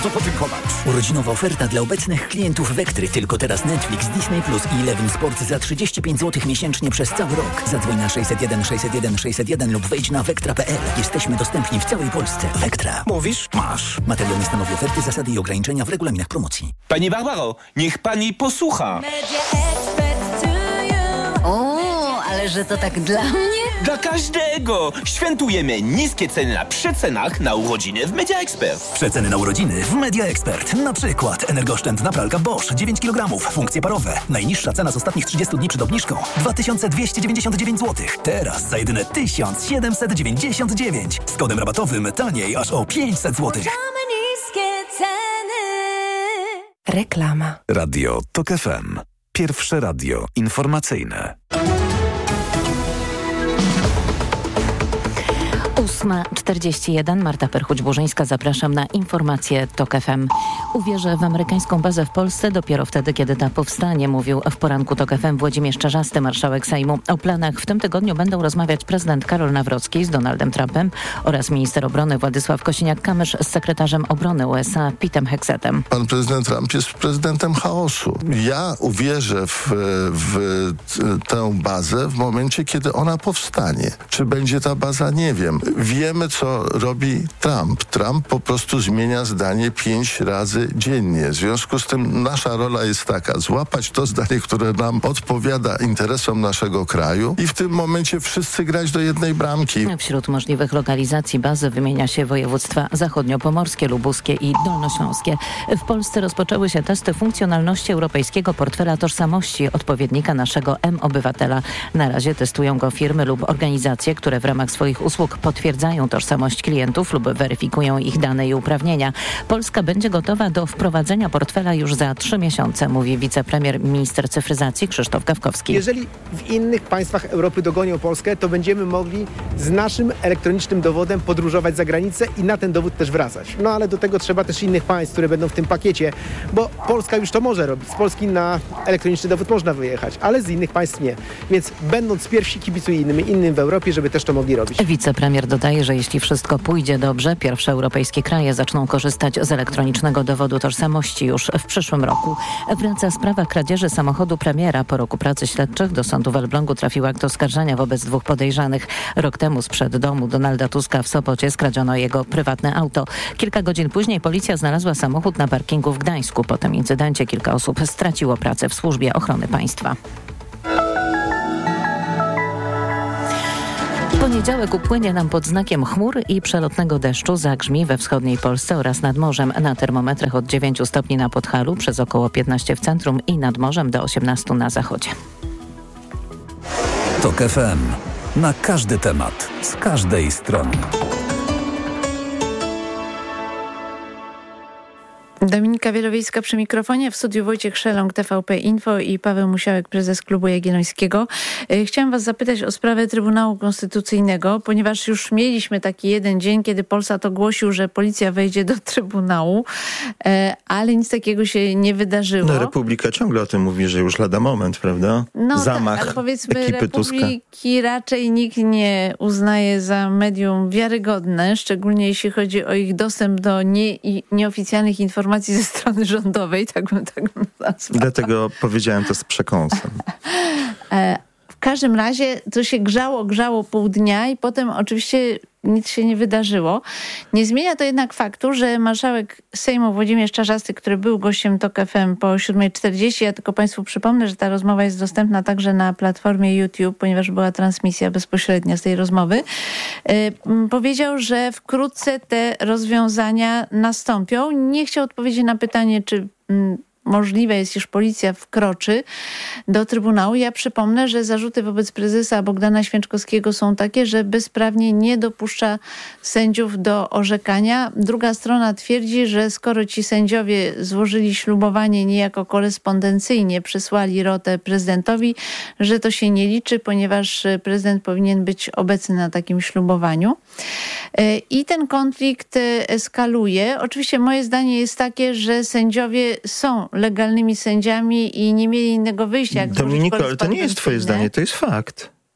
Co podziękować. Urodzinowa oferta dla obecnych klientów Wektry. Tylko teraz Netflix, Disney Plus i Eleven Sport za 35 zł miesięcznie przez cały rok. Zadzwoń na 601 601 601 lub wejdź na vectra.pl. Jesteśmy dostępni w całej Polsce. Vectra. Mówisz? Masz. Materiał nie stanowi oferty, zasady i ograniczenia w regulaminach promocji. Pani Barbaro, niech pani posłucha. O, ale że to tak dla mnie? Dla każdego! Świętujemy niskie ceny na przecenach na urodziny w Media Expert. Przeceny na urodziny w Media Expert. Na przykład energooszczędna pralka Bosch 9 kg, funkcje parowe. Najniższa cena z ostatnich 30 dni przed obniżką 2299 zł. Teraz za jedyne 1799. Z kodem rabatowym taniej aż o 500 zł. Reklama. Radio TOK FM. Pierwsze radio informacyjne. 8:41. Marta Perchuć-Burzyńska. Zapraszam na informacje TOK FM. Uwierzę w amerykańską bazę w Polsce dopiero wtedy, kiedy ta powstanie, mówił w poranku TOK FM Włodzimierz Czarzasty, marszałek Sejmu. O planach w tym tygodniu będą rozmawiać prezydent Karol Nawrocki z Donaldem Trumpem oraz minister obrony Władysław Kosiniak-Kamysz z sekretarzem obrony USA Pete'em Hexetem. Pan prezydent Trump jest prezydentem chaosu. Ja uwierzę w tę bazę w momencie, kiedy ona powstanie. Czy będzie ta baza? Nie wiem. Wiemy, co robi Trump. Trump po prostu zmienia zdanie 5 razy dziennie. W związku z tym nasza rola jest taka: złapać to zdanie, które nam odpowiada interesom naszego kraju i w tym momencie wszyscy grać do jednej bramki. Wśród możliwych lokalizacji bazy wymienia się województwa zachodniopomorskie, lubuskie i dolnośląskie. W Polsce rozpoczęły się testy funkcjonalności Europejskiego Portfela Tożsamości, odpowiednika naszego M-Obywatela. Na razie testują go firmy lub organizacje, które w ramach swoich usług potwierdzają tożsamość klientów lub weryfikują ich dane i uprawnienia. Polska będzie gotowa do wprowadzenia portfela już za 3 miesiące, mówi wicepremier, minister cyfryzacji Krzysztof Gawkowski. Jeżeli w innych państwach Europy dogonią Polskę, to będziemy mogli z naszym elektronicznym dowodem podróżować za granicę i na ten dowód też wracać. No ale do tego trzeba też innych państw, które będą w tym pakiecie, bo Polska już to może robić. Z Polski na elektroniczny dowód można wyjechać, ale z innych państw nie. Więc będąc pierwsi, kibicujemy innym w Europie, żeby też to mogli robić. Wicepremier dodaje, że jeśli wszystko pójdzie dobrze, pierwsze europejskie kraje zaczną korzystać z elektronicznego dowodu tożsamości już w przyszłym roku. Wraca sprawa kradzieży samochodu premiera. Po roku pracy śledczych do sądu w Elblągu trafił akt oskarżenia wobec 2 podejrzanych. Rok temu sprzed domu Donalda Tuska w Sopocie skradziono jego prywatne auto. Kilka godzin później policja znalazła samochód na parkingu w Gdańsku. Po tym incydencie kilka osób straciło pracę w służbie ochrony państwa. Poniedziałek upłynie nam pod znakiem chmur i przelotnego deszczu. Zagrzmi we wschodniej Polsce oraz nad morzem. Na termometrach od 9 stopni na Podhalu, przez około 15 w centrum i nad morzem do 18 na zachodzie. TOK FM. Na każdy temat, z każdej strony. Dominika Wielowiejska przy mikrofonie, w studiu Wojciech Szelong, TVP Info i Paweł Musiałek, prezes Klubu Jagiellońskiego. Chciałam was zapytać o sprawę Trybunału Konstytucyjnego, ponieważ już mieliśmy taki jeden dzień, kiedy Polsat ogłosił, że policja wejdzie do Trybunału, ale nic takiego się nie wydarzyło. No, Republika ciągle o tym mówi, że już lada moment, prawda? No zamach tak, ale powiedzmy ekipy Republiki Tuska. Raczej nikt nie uznaje za medium wiarygodne, szczególnie jeśli chodzi o ich dostęp do nieoficjalnych informacji ze strony rządowej, tak bym nazwała. Dlatego powiedziałem to z przekąsem. W każdym razie to się grzało pół dnia i potem oczywiście nic się nie wydarzyło. Nie zmienia to jednak faktu, że marszałek Sejmu Włodzimierz Czarzasty, który był gościem TOK FM po 7:40, ja tylko Państwu przypomnę, że ta rozmowa jest dostępna także na platformie YouTube, ponieważ była transmisja bezpośrednia z tej rozmowy, powiedział, że wkrótce te rozwiązania nastąpią. Nie chciał odpowiedzieć na pytanie, czy możliwe jest, iż policja wkroczy do Trybunału. Ja przypomnę, że zarzuty wobec prezesa Bogdana Święczkowskiego są takie, że bezprawnie nie dopuszcza sędziów do orzekania. Druga strona twierdzi, że skoro ci sędziowie złożyli ślubowanie niejako korespondencyjnie, przysłali rotę prezydentowi, że to się nie liczy, ponieważ prezydent powinien być obecny na takim ślubowaniu. I ten konflikt eskaluje. Oczywiście moje zdanie jest takie, że sędziowie są legalnymi sędziami i nie mieli innego wyjścia. Jak Dominiko, ale to nie jest twoje zdanie, to jest fakt.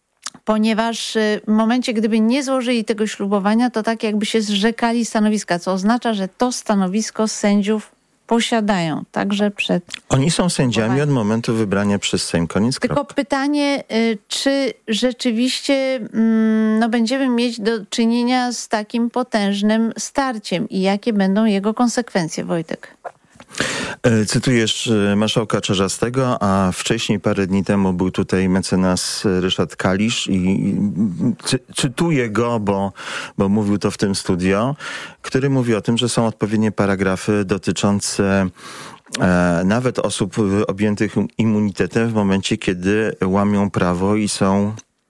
ponieważ w momencie, gdyby nie złożyli tego ślubowania, to tak jakby się zrzekali stanowiska, co oznacza, że to stanowisko sędziów posiadają, także przed... Oni są sędziami od momentu wybrania przez Sejm. Koniec. Tylko pytanie, czy rzeczywiście będziemy mieć do czynienia z takim potężnym starciem i jakie będą jego konsekwencje, Wojtek? Cytujesz marszałka Czarzastego, a wcześniej, parę dni temu, był tutaj mecenas Ryszard Kalisz i cytuję go, bo mówił to w tym studio, który mówi o tym, że są odpowiednie paragrafy dotyczące nawet osób objętych immunitetem w momencie, kiedy łamią prawo i są,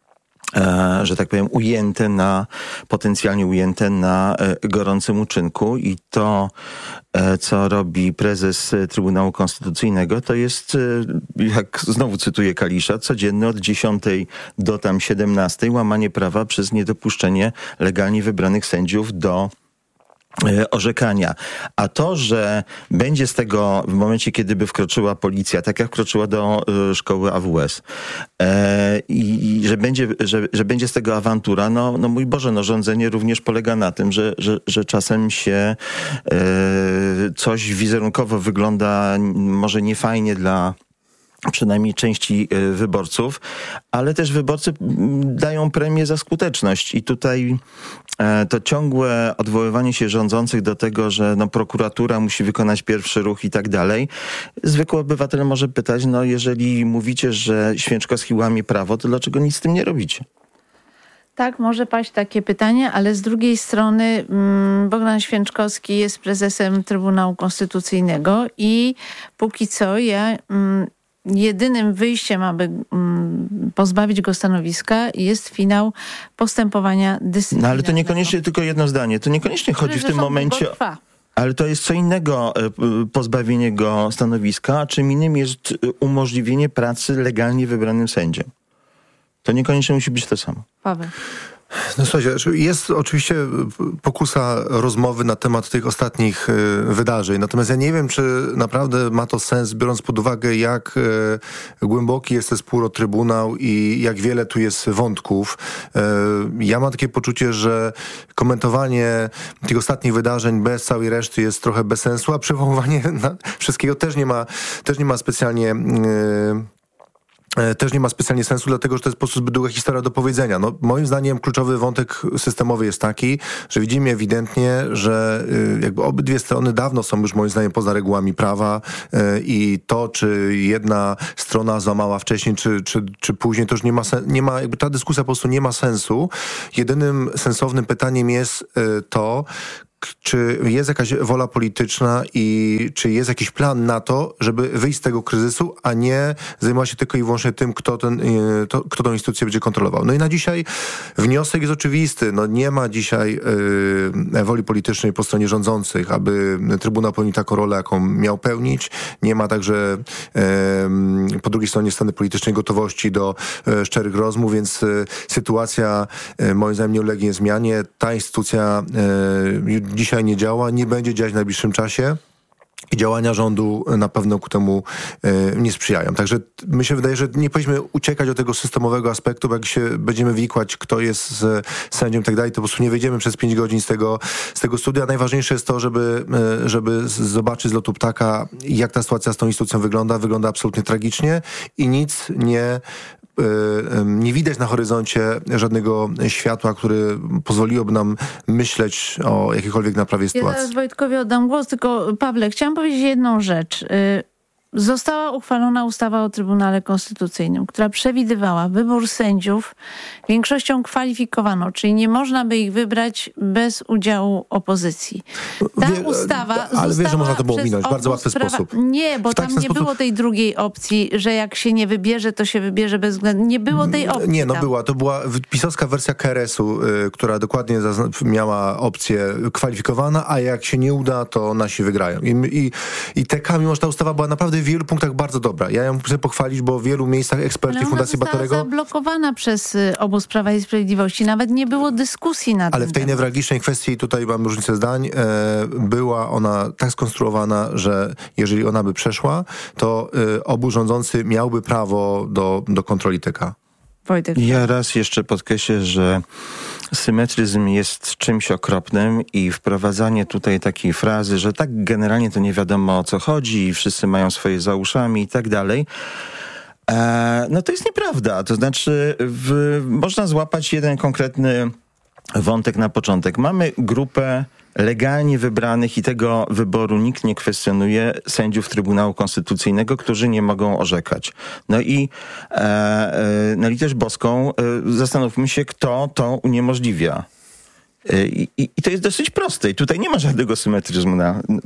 że tak powiem, potencjalnie ujęte na gorącym uczynku. I to, co robi prezes Trybunału Konstytucyjnego, to jest, jak znowu cytuję Kalisza, codziennie od 10 do 17 łamanie prawa przez niedopuszczenie legalnie wybranych sędziów do orzekania. A to, że będzie z tego w momencie, kiedy by wkroczyła policja, tak jak wkroczyła do szkoły AWS, i że będzie z tego awantura, no mój Boże, rządzenie również polega na tym, że czasem się coś wizerunkowo wygląda może niefajnie dla przynajmniej części wyborców, ale też wyborcy dają premię za skuteczność. I tutaj to ciągłe odwoływanie się rządzących do tego, że prokuratura musi wykonać pierwszy ruch i tak dalej. Zwykły obywatel może pytać, jeżeli mówicie, że Święczkowski łamie prawo, to dlaczego nic z tym nie robicie? Tak, może paść takie pytanie, ale z drugiej strony Bogdan Święczkowski jest prezesem Trybunału Konstytucyjnego i póki co jedynym wyjściem, aby pozbawić go stanowiska, jest finał postępowania dyscyplinarnego. No ale to niekoniecznie tylko jedno zdanie. To niekoniecznie chodzi w tym momencie... Ale to jest co innego pozbawienie go stanowiska, a czym innym jest umożliwienie pracy legalnie wybranym sędziom. To niekoniecznie musi być to samo. Paweł. No słuchajcie, jest oczywiście pokusa rozmowy na temat tych ostatnich wydarzeń. Natomiast ja nie wiem, czy naprawdę ma to sens, biorąc pod uwagę, jak głęboki jest ten spór o Trybunał i jak wiele tu jest wątków. Ja mam takie poczucie, że komentowanie tych ostatnich wydarzeń bez całej reszty jest trochę bez sensu, a przywoływanie wszystkiego też nie ma specjalnie... Też nie ma specjalnie sensu, dlatego że to jest po prostu zbyt długa historia do powiedzenia. Moim zdaniem kluczowy wątek systemowy jest taki, że widzimy ewidentnie, że jakby obydwie strony dawno są już moim zdaniem poza regułami prawa i to, czy jedna strona złamała wcześniej, czy później, to już nie ma, jakby ta dyskusja po prostu nie ma sensu. Jedynym sensownym pytaniem jest to, czy jest jakaś wola polityczna i czy jest jakiś plan na to, żeby wyjść z tego kryzysu, a nie zajmować się tylko i wyłącznie tym, kto tą instytucję będzie kontrolował. No i na dzisiaj wniosek jest oczywisty. Nie ma dzisiaj woli politycznej po stronie rządzących, aby Trybunał pełnił taką rolę, jaką miał pełnić. Nie ma także po drugiej stronie strony politycznej gotowości do szczerych rozmów, więc sytuacja moim zdaniem nie ulegnie zmianie. Ta instytucja dzisiaj nie działa, nie będzie działać w najbliższym czasie i działania rządu na pewno ku temu nie sprzyjają. Także mi się wydaje, że nie powinniśmy uciekać od tego systemowego aspektu, bo jak się będziemy wikłać, kto jest sędzią i tak dalej, to po prostu nie wyjdziemy przez 5 godzin z tego studia. Najważniejsze jest to, żeby zobaczyć z lotu ptaka, jak ta sytuacja z tą instytucją wygląda. Wygląda absolutnie tragicznie i nic nie widać na horyzoncie żadnego światła, który pozwoliłoby nam myśleć o jakiejkolwiek naprawie sytuacji. Ja zaraz Wojtkowi oddam głos, tylko Pawle, chciałam powiedzieć jedną rzecz. Została uchwalona ustawa o Trybunale Konstytucyjnym, która przewidywała wybór sędziów większością kwalifikowaną, czyli nie można by ich wybrać bez udziału opozycji. Ta ustawa ale wiesz, że można to było minąć w bardzo łatwy sposób. Nie, bo tam nie było tej drugiej opcji, że jak się nie wybierze, to się wybierze bezwzględnie. Nie było tej opcji. Nie, była. To była pisowska wersja KRS-u, która dokładnie miała opcję kwalifikowana, a jak się nie uda, to nasi wygrają. I TK, mimo że ta ustawa była naprawdę w wielu punktach bardzo dobra. Ja ją chcę pochwalić, bo w wielu miejscach eksperci Fundacji Batorego... Ale ona została zablokowana przez obóz Prawa i Sprawiedliwości. Nawet nie było dyskusji na tym. Ale w tej newralgicznej kwestii, tutaj mam różnicę zdań, była ona tak skonstruowana, że jeżeli ona by przeszła, to obóz rządzący miałby prawo do kontroli TK. Wojtek. Ja raz jeszcze podkreślę, że symetryzm jest czymś okropnym i wprowadzanie tutaj takiej frazy, że tak generalnie to nie wiadomo o co chodzi i wszyscy mają swoje za uszami i tak dalej. No to jest nieprawda. To znaczy można złapać jeden konkretny wątek na początek. Mamy grupę legalnie wybranych i tego wyboru nikt nie kwestionuje sędziów Trybunału Konstytucyjnego, którzy nie mogą orzekać. No i na litość boską zastanówmy się, kto to uniemożliwia. I to jest dosyć proste. I tutaj nie ma żadnego symetryzmu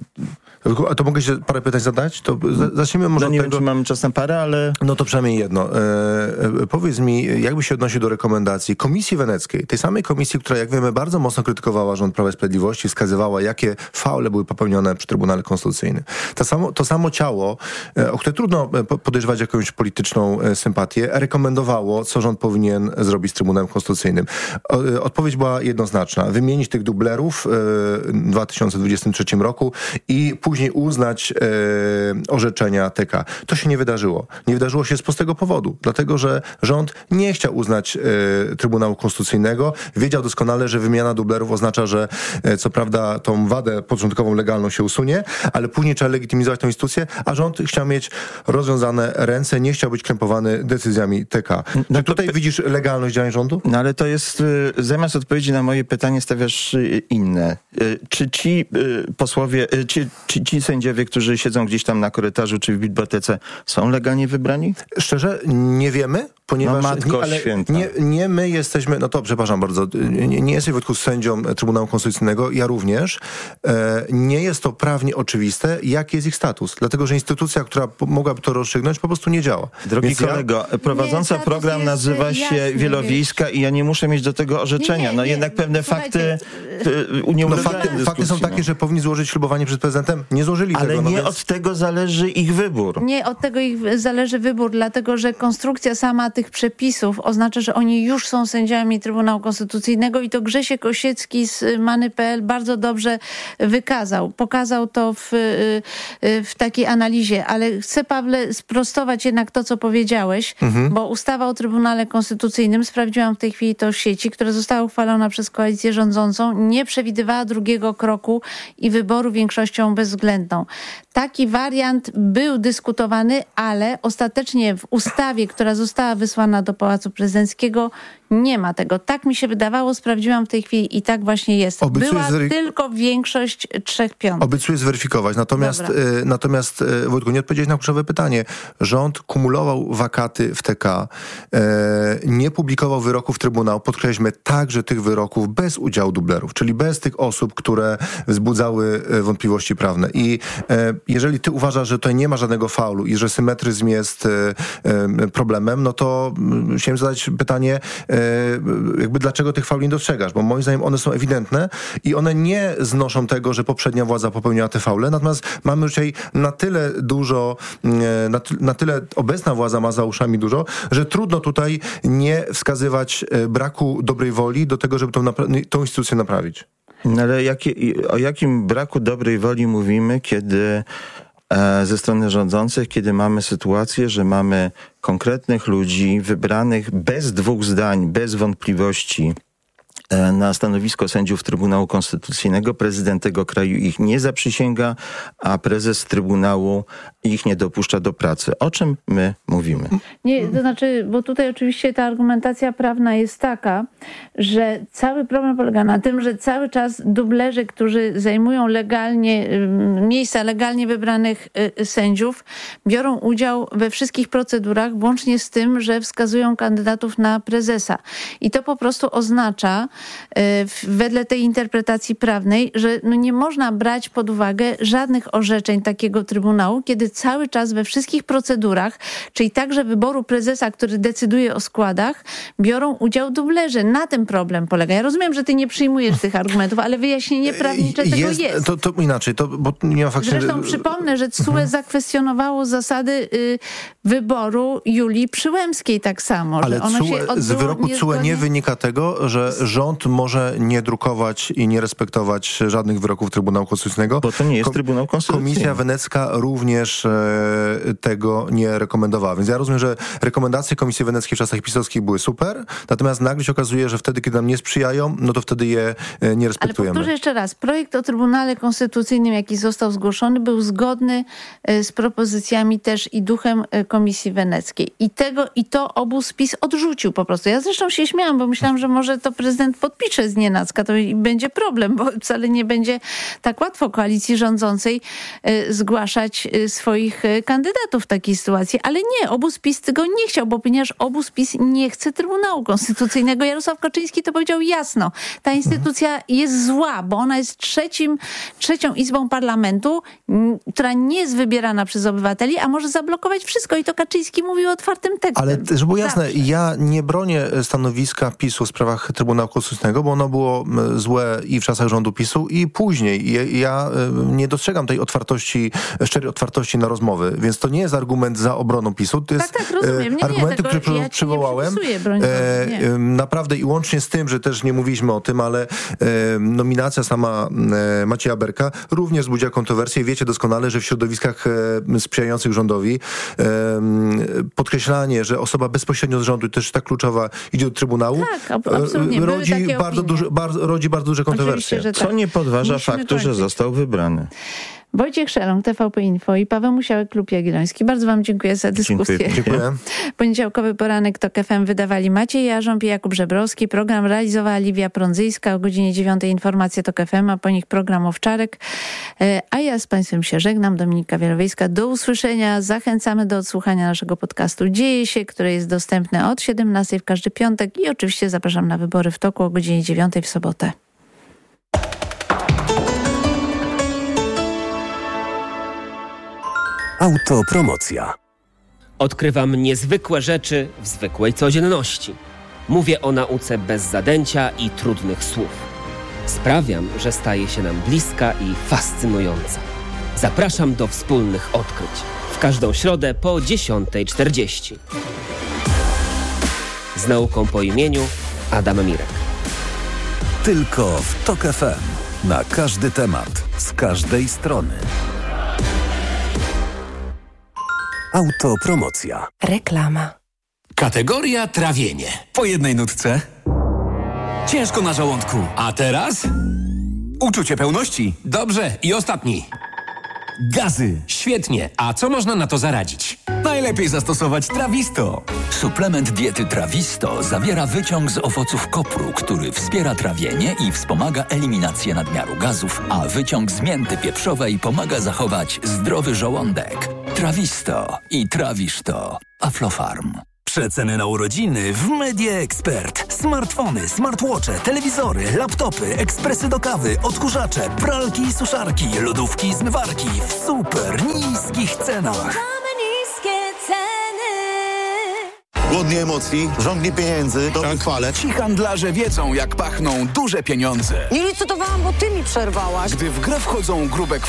A to mogę się parę pytań zadać? To zacznijmy może no nie od wiem, tego... czy mamy czas na parę, ale... No to przynajmniej jedno. Powiedz mi, jakby się odnosił do rekomendacji Komisji Weneckiej, tej samej komisji, która, jak wiemy, bardzo mocno krytykowała rząd Prawa i Sprawiedliwości, wskazywała, jakie faule były popełnione przy Trybunale Konstytucyjnym. To samo ciało, o które trudno podejrzewać jakąś polityczną sympatię, rekomendowało, co rząd powinien zrobić z Trybunałem Konstytucyjnym. Odpowiedź była jednoznaczna. Wymienić tych dublerów w 2023 roku i później uznać orzeczenia TK. To się nie wydarzyło. Nie wydarzyło się z prostego powodu. Dlatego, że rząd nie chciał uznać Trybunału Konstytucyjnego. Wiedział doskonale, że wymiana dublerów oznacza, że co prawda tą wadę początkową legalną się usunie, ale później trzeba legitymizować tę instytucję, a rząd chciał mieć rozwiązane ręce, nie chciał być krępowany decyzjami TK. Czy tutaj widzisz legalność działań rządu? No ale to jest, zamiast odpowiedzi na moje pytanie stawiasz inne. Czy ci posłowie, czy ci sędziowie, którzy siedzą gdzieś tam na korytarzu czy w bibliotece, są legalnie wybrani? Szczerze, nie wiemy, ponieważ Matko Święta. Nie my jesteśmy, no to przepraszam bardzo, nie jesteś Wojtku sędzią Trybunału Konstytucyjnego, ja również. Nie jest to prawnie oczywiste, jaki jest ich status, dlatego że instytucja, która mogłaby to rozstrzygnąć, po prostu nie działa. Drogi Więc kolego, prowadząca program nazywa się Wielowiejska i ja nie muszę mieć do tego orzeczenia. No jednak pewne fakty uniemożliwiają fakty są takie, że powinni złożyć ślubowanie przed prezydentem. Nie złożyli ale tego. Ale nie od tego zależy ich wybór. Nie od tego ich zależy wybór, dlatego że konstrukcja sama tych przepisów oznacza, że oni już są sędziami Trybunału Konstytucyjnego i to Grzesiek Osiecki z Many.pl bardzo dobrze pokazał to w takiej analizie. Ale chcę, Pawle, sprostować jednak to, co powiedziałeś, bo ustawa o Trybunale Konstytucyjnym, sprawdziłam w tej chwili to w sieci, która została uchwalona przez koalicję rządzącą, nie przewidywała drugiego kroku i wyboru większością bezwzględną. Taki wariant był dyskutowany, ale ostatecznie w ustawie, która została wysłana do Pałacu Prezydenckiego, nie ma tego. Tak mi się wydawało, sprawdziłam w tej chwili i tak właśnie jest. Była tylko większość 3/5. Obiecuję zweryfikować. Natomiast Wojtku, nie odpowiedziałeś na kluczowe pytanie. Rząd kumulował wakaty w TK, nie publikował wyroków Trybunału, podkreślmy także tych wyroków bez udziału dublerów, czyli bez tych osób, które wzbudzały wątpliwości prawne. I jeżeli ty uważasz, że tutaj nie ma żadnego faulu i że symetryzm jest problemem, no to chciałem zadać pytanie, jakby dlaczego tych fauli nie dostrzegasz? Bo moim zdaniem one są ewidentne i one nie znoszą tego, że poprzednia władza popełniała te faule, natomiast mamy dzisiaj na tyle dużo, na tyle obecna władza ma za uszami dużo, że trudno tutaj nie wskazywać braku dobrej woli do tego, żeby tą instytucję naprawić. No ale o jakim braku dobrej woli mówimy, kiedy ze strony rządzących, kiedy mamy sytuację, że mamy konkretnych ludzi wybranych bez dwóch zdań, bez wątpliwości na stanowisko sędziów Trybunału Konstytucyjnego. Prezydent tego kraju ich nie zaprzysięga, a prezes Trybunału ich nie dopuszcza do pracy. O czym my mówimy? Nie, to znaczy, bo tutaj oczywiście ta argumentacja prawna jest taka, że cały problem polega na tym, że cały czas dublerzy, którzy zajmują miejsca legalnie wybranych sędziów, biorą udział we wszystkich procedurach, włącznie z tym, że wskazują kandydatów na prezesa. I to po prostu oznacza, wedle tej interpretacji prawnej, że nie można brać pod uwagę żadnych orzeczeń takiego Trybunału, kiedy cały czas we wszystkich procedurach, czyli także wyboru prezesa, który decyduje o składach, biorą udział dublerzy. Na tym problem polega. Ja rozumiem, że ty nie przyjmujesz tych argumentów, ale wyjaśnienie prawnicze tego jest. To inaczej, bo nie ma faktycznie... Zresztą przypomnę, że TSUE zakwestionowało zasady wyboru Julii Przyłębskiej tak samo. Ale że ono się odbyło z wyroku TSUE nie wynika tego, że rząd może nie drukować i nie respektować żadnych wyroków Trybunału Konstytucyjnego. Bo to nie jest Trybunał Konstytucyjny. Komisja Wenecka również tego nie rekomendowała. Więc ja rozumiem, że rekomendacje Komisji Weneckiej w czasach pisowskich były super, natomiast nagle się okazuje, że wtedy, kiedy nam nie sprzyjają, no to wtedy je nie respektujemy. Ale powtórzę jeszcze raz. Projekt o Trybunale Konstytucyjnym, jaki został zgłoszony, był zgodny z propozycjami też i duchem Komisji Weneckiej. I to obóz PiS odrzucił po prostu. Ja zresztą się śmiałam, bo myślałam, że może to prezydent podpisze znienacka, to i będzie problem, bo wcale nie będzie tak łatwo koalicji rządzącej zgłaszać swoich kandydatów w takiej sytuacji. Ale nie, obóz PiS tego nie chciał, bo ponieważ obóz PiS nie chce Trybunału Konstytucyjnego. Jarosław Kaczyński to powiedział jasno. Ta instytucja jest zła, bo ona jest trzecią izbą parlamentu, która nie jest wybierana przez obywateli, a może zablokować wszystko. I to Kaczyński mówił otwartym tekstem. Ale żeby było jasne, ja nie bronię stanowiska PiS-u w sprawach Trybunału Konstytucyjnego, bo ono było złe i w czasach rządu PiS-u i później. Ja nie dostrzegam tej szczerej otwartości na rozmowy, więc to nie jest argument za obroną PiS-u. To jest tak, rozumiem. argumenty, które ja przywołałem. Naprawdę i łącznie z tym, że też nie mówiliśmy o tym, ale nominacja sama Macieja Berka również wzbudziła kontrowersję. Wiecie doskonale, że w środowiskach sprzyjających rządowi podkreślanie, że osoba bezpośrednio z rządu, też tak kluczowa, idzie do Trybunału, tak, absolutnie. rodzi bardzo duże kontrowersje. Tak. Co nie podważa faktu, że został wybrany. Wojciech Szelong, TVP Info i Paweł Musiałek, Klub Jagielloński. Bardzo wam dziękuję za dyskusję. Dziękuję. Poniedziałkowy poranek TOK FM wydawali Maciej Jarząb i Jakub Żebrowski. Program realizowała Liwia Prądzyjska. O godzinie 9 informacje TOK FM, a po nich program Owczarek. A ja z państwem się żegnam. Dominika Wielowiejska. Do usłyszenia. Zachęcamy do odsłuchania naszego podcastu Dzieje się, który jest dostępny od 17 w każdy piątek i oczywiście zapraszam na wybory w toku o godzinie 9 w sobotę. Autopromocja. Odkrywam niezwykłe rzeczy w zwykłej codzienności. Mówię o nauce bez zadęcia i trudnych słów. Sprawiam, że staje się nam bliska i fascynująca. Zapraszam do wspólnych odkryć. W każdą środę po 10:40. Z nauką po imieniu Adam Mirek. Tylko w TOK FM. Na każdy temat, z każdej strony. Autopromocja. Reklama. Kategoria trawienie. Po jednej nutce. Ciężko na żołądku. A teraz? Uczucie pełności. Dobrze. I ostatni. Gazy. Świetnie. A co można na to zaradzić? Najlepiej zastosować Trawisto. Suplement diety Trawisto zawiera wyciąg z owoców kopru, który wspiera trawienie i wspomaga eliminację nadmiaru gazów, a wyciąg z mięty pieprzowej pomaga zachować zdrowy żołądek. Trawisto i trawisz to. Aflofarm. Przeceny na urodziny w Media Expert. Smartfony, smartwatche, telewizory, laptopy, ekspresy do kawy, odkurzacze, pralki i suszarki, lodówki i zmywarki w super niskich cenach. Głodni emocji, żądni pieniędzy, to chwalę. Ci handlarze wiedzą, jak pachną duże pieniądze. Nie licytowałam, bo ty mi przerwałaś. Gdy w grę wchodzą grube